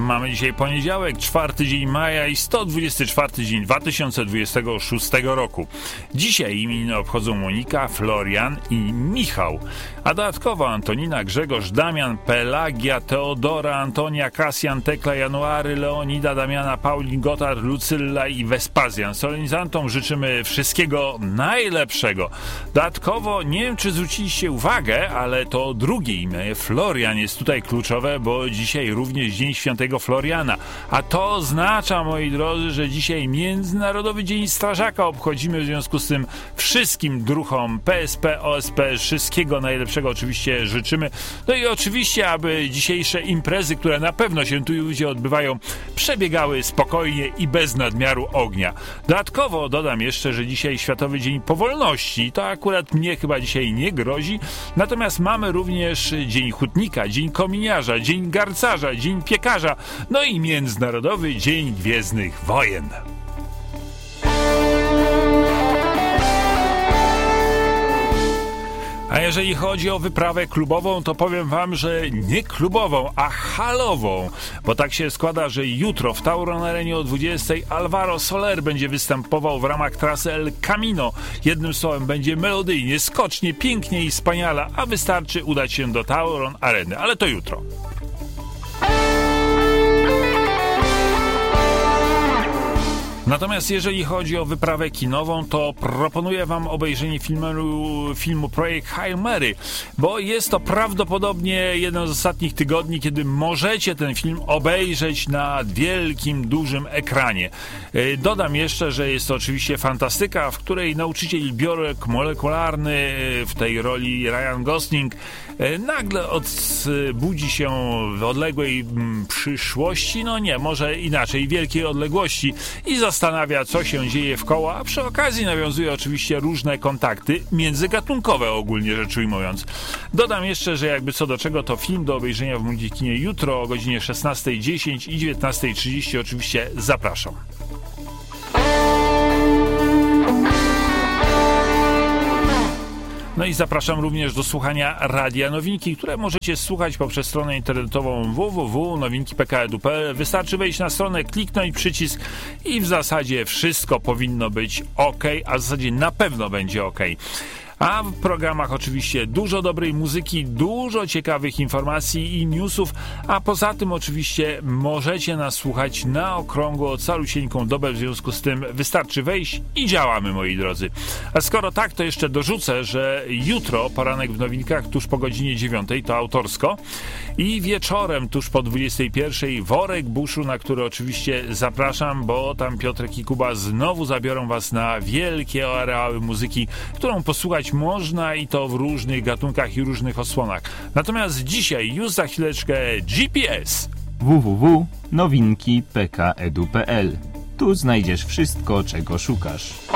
Mamy dzisiaj poniedziałek, 4 dzień maja i 124 dzień 2026 roku. Dzisiaj imieniny obchodzą Monika, Florian i Michał, a dodatkowo Antonina, Grzegorz, Damian, Pelagia, Teodora, Antonia, Kasjan, Tekla, January, Leonida, Damiana, Paulin, Gotthard, Lucylla i Wespazjan. Solenizantom życzymy wszystkiego najlepszego. Dodatkowo, nie wiem czy zwróciliście uwagę, ale to drugie imię, Florian, jest tutaj kluczowe, bo dzisiaj również Dzień Świętego Floriana. A to oznacza, moi drodzy, że dzisiaj Międzynarodowy Dzień Strażaka obchodzimy, w związku z tym wszystkim druhom PSP, OSP wszystkiego najlepszego oczywiście życzymy. No i oczywiście, aby dzisiejsze imprezy, które na pewno się tu i ówdzie odbywają, przebiegały spokojnie i bez nadmiaru ognia. Dodatkowo dodam jeszcze, że dzisiaj Światowy Dzień Powolności. To akurat mnie chyba dzisiaj nie grozi. Natomiast mamy również Dzień Hutnika, Dzień Kominiarza, Dzień Garcarza, Dzień Piekarza, no i Międzynarodowy Dzień Gwiezdnych Wojen. A jeżeli chodzi o wyprawę klubową, to powiem wam, że nie klubową, a halową, bo tak się składa, że jutro w Tauron Arenie o 20:00 Alvaro Soler będzie występował w ramach trasy El Camino. Jednym słowem, będzie melodyjnie, skocznie, pięknie i wspaniale, a wystarczy udać się do Tauron Areny, ale to jutro. Natomiast jeżeli chodzi o wyprawę kinową, to proponuję wam obejrzenie filmu Projekt Hail Mary, bo jest to prawdopodobnie jeden z ostatnich tygodni, kiedy możecie ten film obejrzeć na wielkim, dużym ekranie. Dodam jeszcze, że jest to oczywiście fantastyka, w której nauczyciel biolog molekularny, w tej roli Ryan Gosling, nagle budzi się w odległej przyszłości, no nie, może inaczej, wielkiej odległości i zastanawia, co się dzieje wkoło, a przy okazji nawiązuje oczywiście różne kontakty międzygatunkowe, ogólnie rzecz ujmując. Dodam jeszcze, że jakby co do czego, to film do obejrzenia w Multikinie jutro o godzinie 16:10 i 19:30 oczywiście zapraszam. No i zapraszam również do słuchania Radia Nowinki, które możecie słuchać poprzez stronę internetową www.nowinki.pk.edu.pl. Wystarczy wejść na stronę, kliknąć przycisk i w zasadzie wszystko powinno być ok, a w zasadzie na pewno będzie ok. A w programach oczywiście dużo dobrej muzyki, dużo ciekawych informacji i newsów, a poza tym oczywiście możecie nas słuchać na okrągło, calusieńką dobę, w związku z tym wystarczy wejść i działamy, moi drodzy. A skoro tak, to jeszcze dorzucę, że jutro poranek w Nowinkach tuż po godzinie 9:00 to autorsko i wieczorem tuż po 21:00 Worek Buszu, na który oczywiście zapraszam, bo tam Piotrek i Kuba znowu zabiorą was na wielkie areały muzyki, którą posłuchać można i to w różnych gatunkach i różnych odsłonach. Natomiast dzisiaj, już za chwileczkę, GPS. www.nowinki.pk.edu.pl. Tu znajdziesz wszystko, czego szukasz.